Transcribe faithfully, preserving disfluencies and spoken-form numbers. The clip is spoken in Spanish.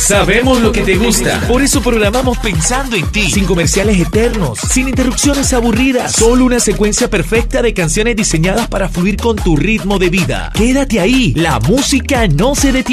Sabemos lo que te gusta. Por eso programamos pensando en ti. Sin comerciales eternos, sin interrupciones aburridas. Solo una secuencia perfecta de canciones diseñadas para fluir con tu ritmo de vida. Quédate ahí. La música no se detiene.